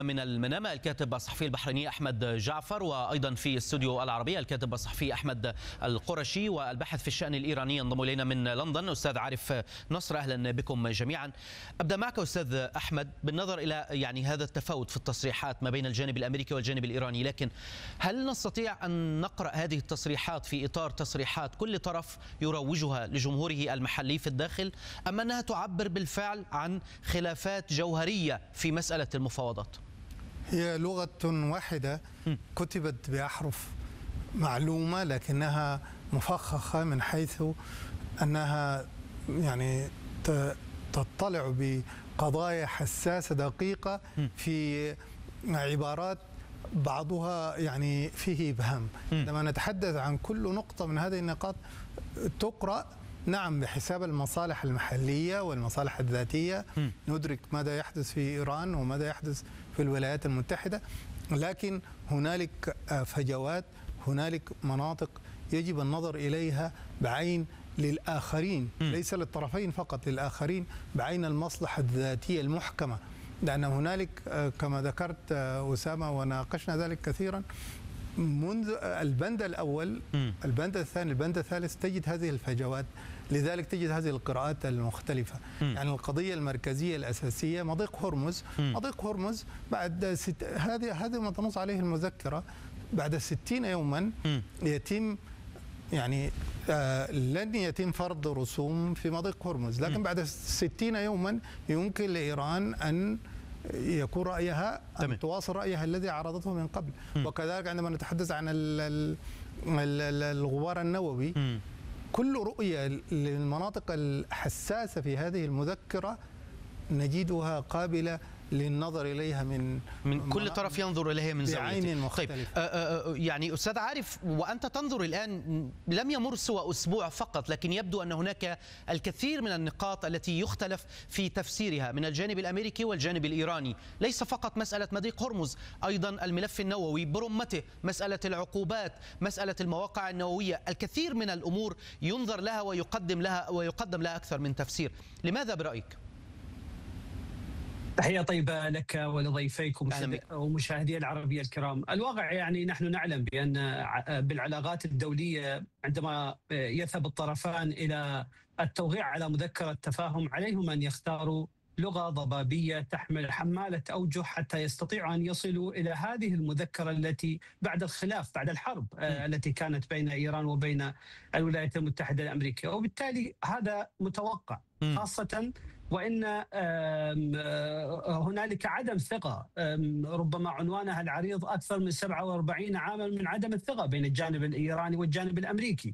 من المنامة الكاتب الصحفي البحريني أحمد جعفر، وأيضا في استوديو العربية الكاتب الصحفي أحمد القرشي، والباحث في الشأن الإيراني ينضم إلينا من لندن أستاذ عارف نصر. أهلا بكم جميعا. أبدأ معك أستاذ أحمد، بالنظر إلى هذا التفاوت في التصريحات ما بين الجانب الأمريكي والجانب الإيراني، لكن هل نستطيع أن نقرأ هذه التصريحات في إطار تصريحات كل طرف يروجها لجمهوره المحلي في الداخل، أم أنها تعبر بالفعل عن خلافات جوهرية في مسألة المفاوضات؟ هي لغة واحدة كتبت بأحرف معلومة، لكنها مفخخة من حيث أنها يعني تطلع بقضايا حساسة دقيقة في عبارات بعضها يعني فيه إبهام. لما نتحدث عن كل نقطة من هذه النقاط تقرأ نعم بحساب المصالح المحلية والمصالح الذاتية، ندرك ماذا يحدث في إيران وماذا يحدث في الولايات المتحدة، لكن هنالك فجوات، هنالك مناطق يجب النظر إليها بعين للآخرين، ليس للطرفين فقط، للآخرين بعين المصلحة الذاتية المحكمة. لأن هنالك كما ذكرت أسامة وناقشنا ذلك كثيرا، منذ البند الأول، البند الثاني، البند الثالث، تجد هذه الفجوات، لذلك تجد هذه القراءات المختلفة. يعني القضية المركزية الأساسية مضيق هرمز، مضيق هرمز بعد هذا ما تنص عليه المذكرة، بعد 60 يوما يتم يعني لن يتم فرض رسوم في مضيق هرمز، لكن بعد 60 يوما يمكن لإيران أن يكون رأيها أن تواصل رأيها الذي عرضته من قبل. وكذلك عندما نتحدث عن الغبار النووي، كل رؤية للمناطق الحساسة في هذه المذكرة نجدها قابلة للنظر إليها من كل طرف ينظر إليها من بعين مختلفة. طيب يعني أستاذ عارف، وأنت تنظر الآن، لم يمر سوى أسبوع فقط، لكن يبدو أن هناك الكثير من النقاط التي يختلف في تفسيرها من الجانب الأمريكي والجانب الإيراني. ليس فقط مسألة مضيق هرمز، أيضا الملف النووي برمته، مسألة العقوبات، مسألة المواقع النووية، الكثير من الأمور ينظر لها ويقدم لها أكثر من تفسير. لماذا برأيك؟ تحية طيبة لك ولضيفيك ومشاهدي العربية الكرام. الواقع يعني نحن نعلم بأن بالعلاقات الدولية عندما يذهب الطرفان إلى التوقيع على مذكرة تفاهم، عليهم أن يختاروا لغة ضبابية تحمل حمالة أوجه حتى يستطيعوا أن يصلوا إلى هذه المذكرة التي بعد الخلاف، بعد الحرب التي كانت بين إيران وبين الولايات المتحدة الأمريكية. وبالتالي هذا متوقع، خاصة وإن هنالك عدم ثقة، ربما عنوانها العريض أكثر من 47 عاما من عدم الثقة بين الجانب الإيراني والجانب الأمريكي.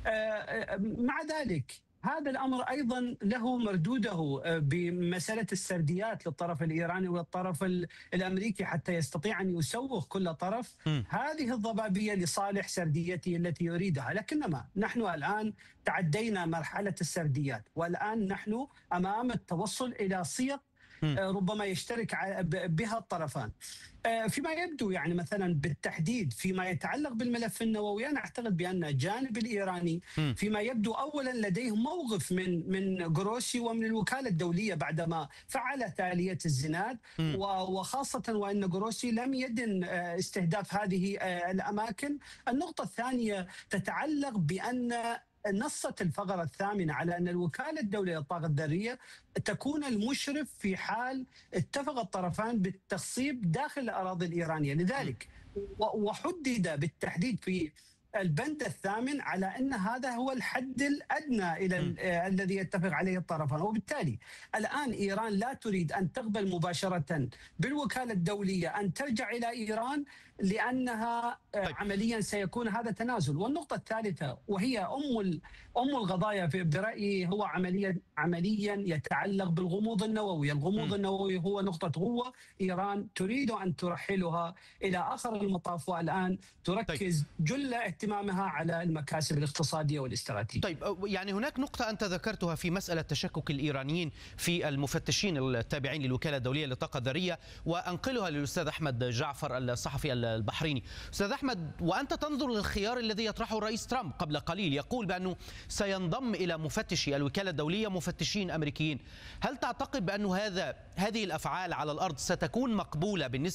مع ذلك هذا الأمر أيضا له مردوده بمسألة السرديات للطرف الإيراني والطرف الأمريكي حتى يستطيع أن يسوق كل طرف هذه الضبابية لصالح سرديته التي يريدها. لكنما نحن الآن تعدينا مرحلة السرديات، والآن نحن أمام التوصل إلى صيغ ربما يشترك بها الطرفان. فيما يبدو يعني مثلا بالتحديد فيما يتعلق بالملف النووي، أنا أعتقد بأن الجانب الإيراني فيما يبدو أولا لديه موقف من جروسي ومن الوكالة الدولية بعدما فعل تالية الزناد، وخاصة وأن جروسي لم يدن استهداف هذه الأماكن. النقطة الثانية تتعلق بأن نصت الفقرة الثامنة على أن الوكالة الدولية للطاقة الذرية تكون المشرف في حال اتفق الطرفان بالتصيب داخل الأراضي الإيرانية. لذلك وحدد بالتحديد في البند الثامن على أن هذا هو الحد الأدنى إلى الذي يتفق عليه الطرفان. وبالتالي الآن إيران لا تريد أن تقبل مباشرة بالوكالة الدولية أن ترجع إلى إيران، لأنها عمليا سيكون هذا تنازل. والنقطة الثالثة وهي أم القضايا برأيي هو عمليا يتعلق بالغموض النووي. الغموض النووي هو نقطة قوة إيران تريد أن ترحلها إلى آخر المطاف، والآن تركز جل اهتمامها على المكاسب الاقتصادية والاستراتيجية. طيب يعني هناك نقطة أنت ذكرتها في مسألة تشكك الإيرانيين في المفتشين التابعين للوكالة الدولية للطاقة الذرية، وأنقلها للأستاذ أحمد جعفر الصحفي البحريني. أستاذ أحمد، وأنت تنظر للخيار الذي يطرحه الرئيس ترامب قبل قليل، يقول بأنه سينضم إلى مفتشي الوكالة الدولية مفتشين أمريكيين، هل تعتقد بأن هذه الأفعال على الأرض ستكون مقبولة بالنسبة